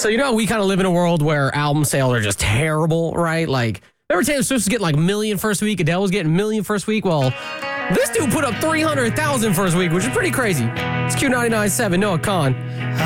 So, we kind of live in a world where album sales are just terrible, right? Like, remember Taylor Swift was getting like a million first week, Adele was getting a million first week? Well, this dude put up 300,000 first week, which is pretty crazy. It's Q99.7, Noah Khan.